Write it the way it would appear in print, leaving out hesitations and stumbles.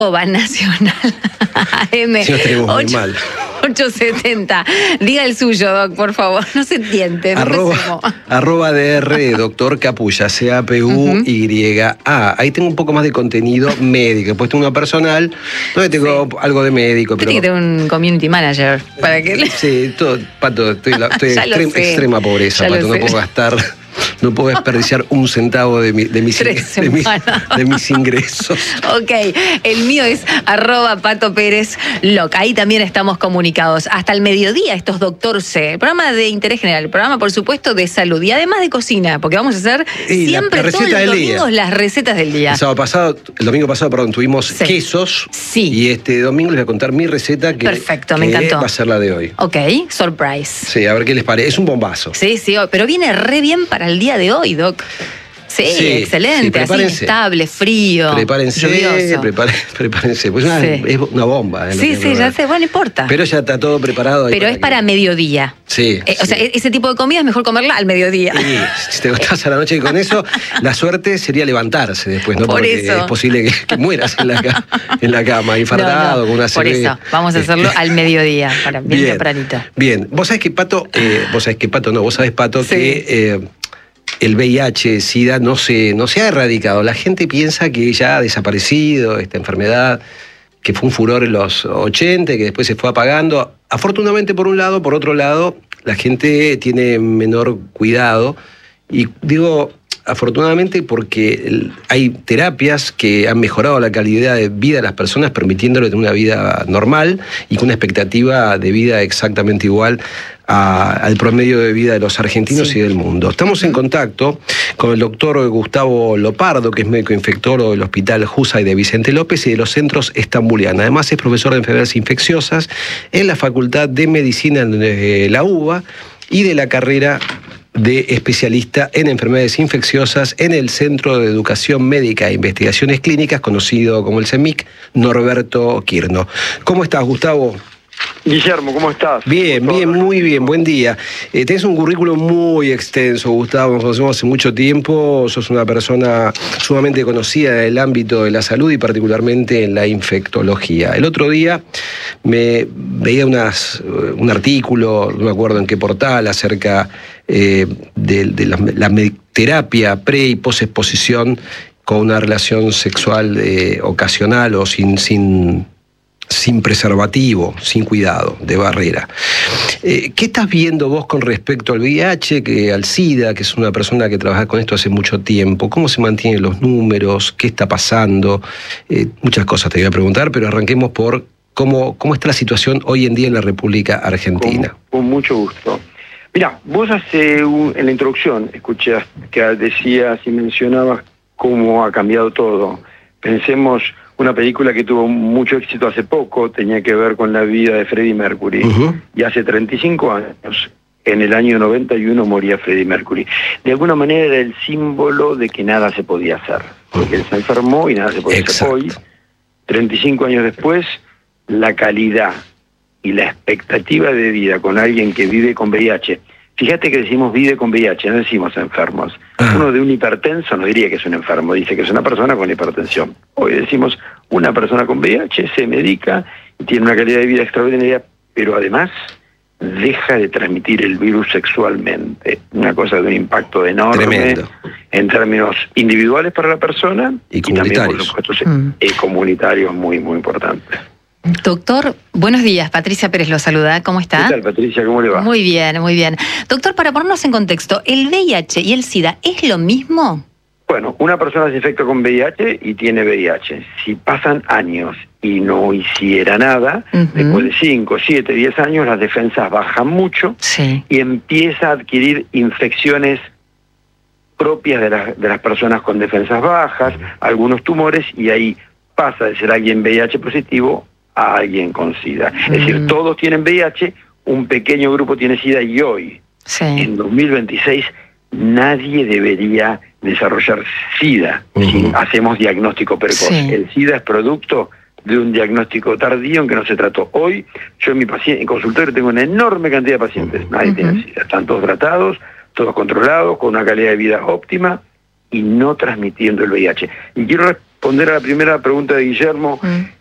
Nacional AM Sí, nos tenemos muy mal. 870. Diga el suyo, Doc, por favor. No se tiente. Arroba DR, doctor Capulla, CAPUYA. Ahí tengo un poco más de contenido médico. Después tengo una personal, donde tengo algo de médico. Pero tiene que tener un community manager para que Sí, todo, Pato, estoy extrema pobreza, Pato, no puedo gastar. No puedo desperdiciar un centavo de mis ingresos. Ok, el mío es @PatoPérezLoc. Ahí también estamos comunicados. Hasta el mediodía, estos Doctor C. El programa de interés general, el programa, por supuesto, de salud y además de cocina, porque vamos a hacer siempre todos los domingos las recetas del día. El domingo pasado, tuvimos quesos. Sí. Y este domingo les voy a contar mi receta que, perfecto, me encantó. Va a ser la de hoy. Ok, surprise. Sí, a ver qué les parece. Es un bombazo. Sí, pero viene re bien para el día de hoy, Doc. Sí, excelente, así estable, frío, prepárense, pues es una bomba. Sí, ya sé, bueno, no importa. Pero ya está todo preparado. Pero es para mediodía. Sí. O sea, ese tipo de comida es mejor comerla al mediodía. Sí, si te gustas a la noche y con eso, la suerte sería levantarse después, ¿no? Porque es posible que mueras en la cama, infartado, con una por eso, vamos a hacerlo al mediodía, bien tempranito. Bien, vos sabés que Pato, vos sabés, Pato, que el VIH-Sida no se ha erradicado. La gente piensa que ya ha desaparecido esta enfermedad, que fue un furor en los 80, que después se fue apagando. Afortunadamente por un lado, por otro lado, la gente tiene menor cuidado. Y digo afortunadamente porque hay terapias que han mejorado la calidad de vida de las personas, permitiéndoles tener una vida normal y con una expectativa de vida exactamente igual al promedio de vida de los argentinos y del mundo. Estamos en contacto con el doctor Gustavo Lopardo, que es médico infectólogo del Hospital Jusay de Vicente López y de los Centros Estambuliana. Además es profesor de enfermedades infecciosas en la Facultad de Medicina de la UBA y de la carrera de especialista en enfermedades infecciosas en el Centro de Educación Médica e Investigaciones Clínicas, conocido como el CEMIC, Norberto Quirno. ¿Cómo estás, Gustavo? Guillermo, ¿cómo estás? Bien, muy bien, buen día. Tenés un currículum muy extenso, Gustavo, nos conocemos hace mucho tiempo, sos una persona sumamente conocida en el ámbito de la salud y particularmente en la infectología. El otro día me veía un artículo, no me acuerdo en qué portal, acerca de la terapia pre y posexposición con una relación sexual ocasional o sin preservativo, sin cuidado, de barrera. ¿Qué estás viendo vos con respecto al VIH, al SIDA, que es una persona que trabaja con esto hace mucho tiempo? ¿Cómo se mantienen los números? ¿Qué está pasando? Muchas cosas te voy a preguntar, pero arranquemos por cómo está la situación hoy en día en la República Argentina. Con mucho gusto. Mira, vos en la introducción escuché que decías y mencionabas cómo ha cambiado todo. Pensemos una película que tuvo mucho éxito hace poco, tenía que ver con la vida de Freddie Mercury. Y hace 35 años, en el año 91, moría Freddie Mercury. De alguna manera era el símbolo de que nada se podía hacer. Porque él se enfermó y nada se podía hacer. Hoy, 35 años después, la calidad y la expectativa de vida con alguien que vive con VIH. Fíjate que decimos vive con VIH, no decimos enfermos. Uno de un hipertenso no diría que es un enfermo, dice que es una persona con hipertensión. Hoy decimos una persona con VIH se medica y tiene una calidad de vida extraordinaria, pero además deja de transmitir el virus sexualmente. Una cosa de un impacto enorme. Tremendo. En términos individuales para la persona y también, por supuesto, comunitarios muy, muy importantes. Doctor, buenos días. Patricia Pérez lo saluda. ¿Cómo está? ¿Qué tal, Patricia? ¿Cómo le va? Muy bien, muy bien. Doctor, para ponernos en contexto, ¿el VIH y el SIDA es lo mismo? Bueno, una persona se infecta con VIH y tiene VIH. Si pasan años y no hiciera nada, después de 5, 7, 10 años, las defensas bajan mucho y empieza a adquirir infecciones propias de las personas con defensas bajas, algunos tumores, y ahí pasa de ser alguien VIH positivo a alguien con SIDA. Es decir, todos tienen VIH, un pequeño grupo tiene SIDA y hoy, en 2026, nadie debería desarrollar SIDA si hacemos diagnóstico precoz. El SIDA es producto de un diagnóstico tardío en que no se trató. Hoy, yo en consultorio tengo una enorme cantidad de pacientes, nadie tiene SIDA, están todos tratados, todos controlados, con una calidad de vida óptima y no transmitiendo el VIH. Y quiero responder a la primera pregunta de Guillermo,